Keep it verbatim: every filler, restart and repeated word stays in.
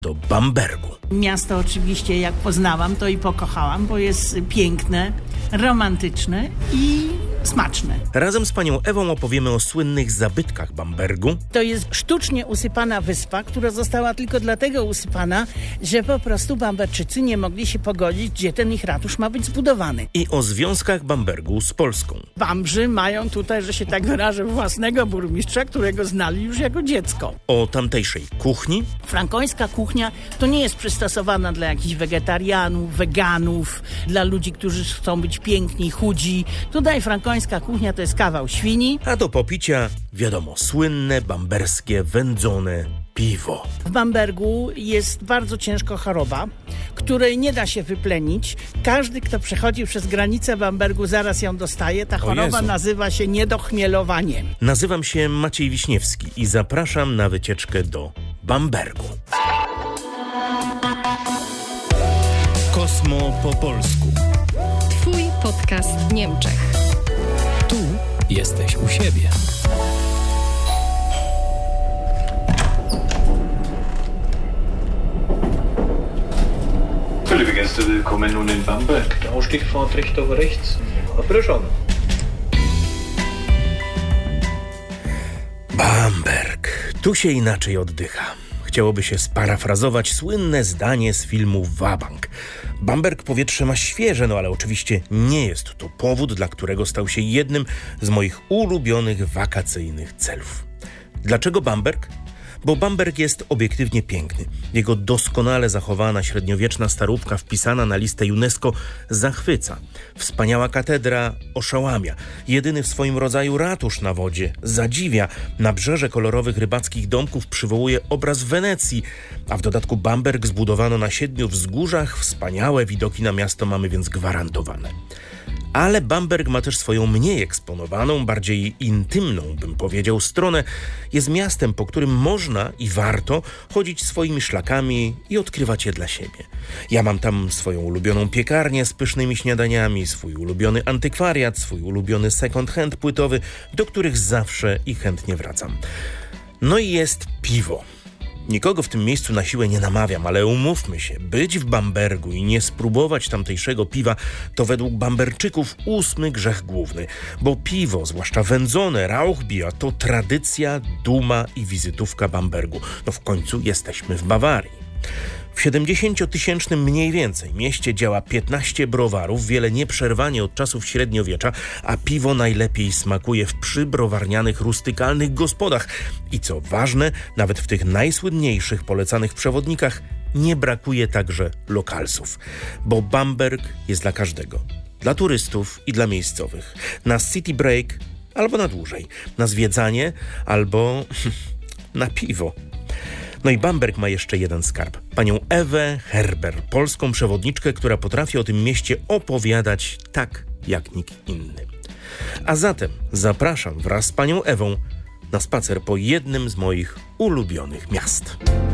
do Bambergu. Miasto oczywiście, jak poznałam, to i pokochałam, bo jest piękne, romantyczne i smaczne. Razem z panią Ewą opowiemy o słynnych zabytkach Bambergu. To jest sztucznie usypana wyspa, która została tylko dlatego usypana, że po prostu Bamberczycy nie mogli się pogodzić, gdzie ten ich ratusz ma być zbudowany. I o związkach Bambergu z Polską. Bambrzy mają tutaj, że się tak wyrażę, własnego burmistrza, którego znali już jako dziecko. O tamtejszej kuchni. Frankońska kuchnia to nie jest przystosowana dla jakichś wegetarianów, weganów, dla ludzi, którzy chcą być piękni, chudzi. Tutaj frankońska kuchnia to jest kawał świni. A do popicia, wiadomo, słynne bamberskie wędzone piwo. W Bambergu jest bardzo ciężko choroba, której nie da się wyplenić. Każdy, kto przechodzi przez granicę Bambergu, zaraz ją dostaje. Ta choroba nazywa się niedochmielowanie. Nazywam się Maciej Wiśniewski i zapraszam na wycieczkę do Bambergu. Kosmo po polsku. Twój podcast w Niemczech. Tu jesteś u siebie. Liebe Gäste, willkommen nun in Bamberg. Der Ausstiegspfad Richtung rechts. Zapraszam. Bamberg. Tu się inaczej oddycha. Chciałoby się sparafrazować słynne zdanie z filmu Wabank. Bamberg powietrze ma świeże, no ale oczywiście nie jest to powód, dla którego stał się jednym z moich ulubionych wakacyjnych celów. Dlaczego Bamberg? Bo Bamberg jest obiektywnie piękny. Jego doskonale zachowana średniowieczna starówka wpisana na listę UNESCO zachwyca. Wspaniała katedra oszałamia. Jedyny w swoim rodzaju ratusz na wodzie zadziwia. Nabrzeże kolorowych rybackich domków przywołuje obraz Wenecji. A w dodatku Bamberg zbudowano na siedmiu wzgórzach. Wspaniałe widoki na miasto mamy więc gwarantowane. Ale Bamberg ma też swoją mniej eksponowaną, bardziej intymną, bym powiedział, stronę. Jest miastem, po którym można i warto chodzić swoimi szlakami i odkrywać je dla siebie. Ja mam tam swoją ulubioną piekarnię z pysznymi śniadaniami, swój ulubiony antykwariat, swój ulubiony second hand płytowy, do których zawsze i chętnie wracam. No i jest piwo. Nikogo w tym miejscu na siłę nie namawiam, ale umówmy się, być w Bambergu i nie spróbować tamtejszego piwa to według Bamberczyków ósmy grzech główny, bo piwo, zwłaszcza wędzone, Rauchbier, to tradycja, duma i wizytówka Bambergu. No w końcu jesteśmy w Bawarii. W siedemdziesięciotysięcznym mniej więcej mieście działa piętnaście browarów, wiele nieprzerwanie od czasów średniowiecza, a piwo najlepiej smakuje w przybrowarnianych, rustykalnych gospodach. I co ważne, nawet w tych najsłynniejszych polecanych przewodnikach nie brakuje także lokalsów, bo Bamberg jest dla każdego. Dla turystów i dla miejscowych. Na city break albo na dłużej. Na zwiedzanie albo na piwo. No i Bamberg ma jeszcze jeden skarb. Panią Ewę Herber, polską przewodniczkę, która potrafi o tym mieście opowiadać tak, jak nikt inny. A zatem zapraszam wraz z panią Ewą na spacer po jednym z moich ulubionych miast.